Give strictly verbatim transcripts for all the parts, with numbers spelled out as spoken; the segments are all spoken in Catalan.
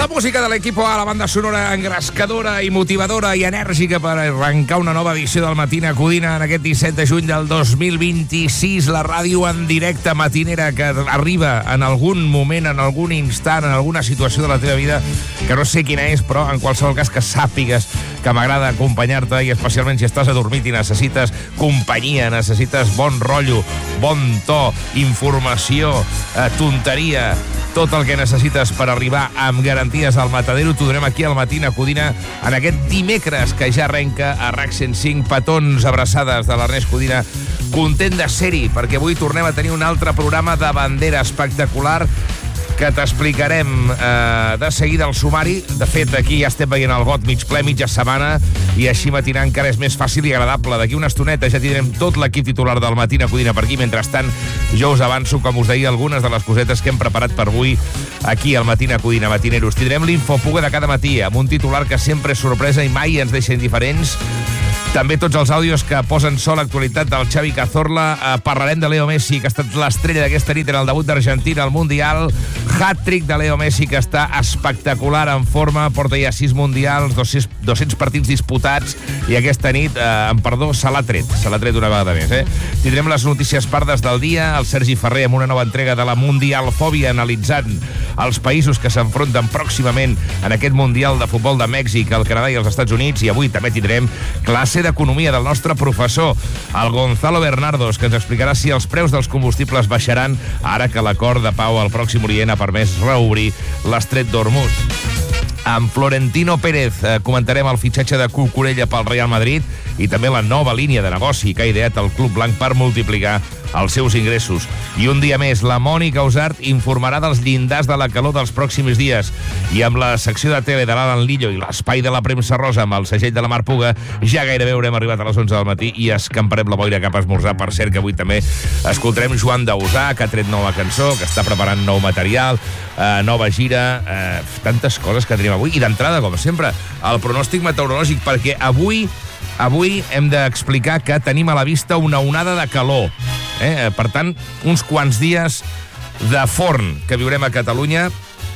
La música de l'equip A, la banda sonora engrescadora i motivadora i enèrgica per arrencar una nova edició del Matina Codina en aquest disset de juny del dos mil vint-i-sis. La ràdio en directe matinera que arriba en algun moment, en algun instant, en alguna situació de la teva vida que no sé quina és, però en qualsevol cas que sàpigues que m'agrada acompanyar-te, i especialment si estàs adormit i necessites companyia, necessites bon rotllo, bon to, informació, eh, tonteria, tot el que necessites per arribar amb garanties al matadero. T'ho donem aquí al Matina Codina en aquest dimecres que ja arrenca a RAC cent cinc. Petons, abraçades de l'Ernest Codina, content de ser-hi, perquè avui tornem a tenir un altre programa de bandera espectacular que t'explicarem eh, de seguida el sumari. De fet, aquí ja estem veient el got mig ple, mitja setmana, i així matinar encara és més fàcil i agradable. D'aquí una estoneta ja tindrem tot l'equip titular del Matina Codina per aquí. Mentrestant, jo us avanço, com us deia, algunes de les cosetes que hem preparat per avui aquí al Matina Codina Matineros. Tindrem l'Infopuga de cada matí, amb un titular que sempre és sorpresa i mai ens deixa indiferents. També tots els àudios que posen sol l'actualitat del Xavi Cazorla. Eh, parlarem de Leo Messi, que ha estat l'estrella d'aquesta nit en el debut d'Argentina al Mundial. Hat-trick de Leo Messi, que està espectacular, en forma, porta ja sis mundials, dos-cents partits disputats, i aquesta nit, eh, en perdó, se l'ha tret, se l'ha tret una vegada més. Eh? Tindrem les notícies pardes del dia, el Sergi Ferrer amb una nova entrega de la Mundialfòbia, analitzant els països que s'enfronten pròximament en aquest Mundial de Futbol de Mèxic, el Canadà i els Estats Units. I avui també tindrem classe d'economia del nostre professor, el Gonzalo Bernardos, que ens explicarà si els preus dels combustibles baixaran ara que l'acord de pau al Pròxim Orient ha permès reobrir l'estret d'Hormuz. Amb Florentino Pérez eh, comentarem el fitxatge de Cucurella pel Real Madrid i també la nova línia de negoci que ha ideat el Club Blanc per multiplicar els seus ingressos. I un dia més, la Mònica Usart informarà dels llindars de la calor dels pròxims dies. I amb la secció de tele de l'Alan Lillo i l'espai de la premsa rosa amb el segell de la Mar Puga, ja gairebé haurem arribat a les onze del matí i escamparem la boira cap a esmorzar. Per cert, que avui també escoltarem Joan Dausà, que ha tret nova cançó, que està preparant nou material, eh, nova gira, eh, tantes coses que tenim avui. I d'entrada, com sempre, el pronòstic meteorològic, perquè avui avui hem d'explicar que tenim a la vista una onada de calor. Eh? Per tant, uns quants dies de forn que viurem a Catalunya.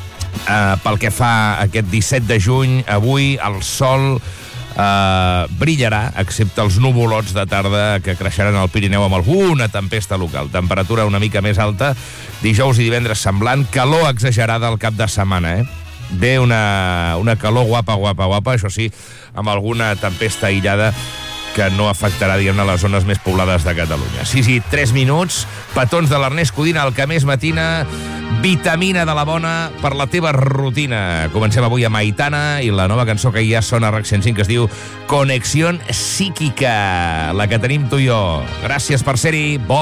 Eh, pel que fa a aquest disset de juny, avui el sol eh, brillarà, excepte els nuvolots de tarda que creixeran al Pirineu amb alguna tempesta local. Temperatura una mica més alta, dijous i divendres semblant, calor exagerada al cap de setmana, eh? Ve una, una calor guapa, guapa, guapa, això sí, amb alguna tempesta aïllada que no afectarà, diguem-ne, les zones més poblades de Catalunya. Sí, sí, tres minuts, petons de l'Ernest Codina, el que més matina, vitamina de la bona per la teva rutina. Comencem avui amb Aitana i la nova cançó que ja sona a RAC cent cinc, que es diu Conexión Psíquica, la que tenim tu i jo. Gràcies per ser-hi. Bon